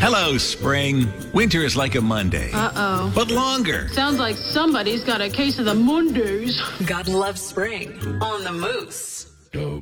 Hello, spring. Winter is like a Monday. Uh-oh. But longer. Sounds like somebody's got a case of the Mondays. God loves spring on the Moose. Dope.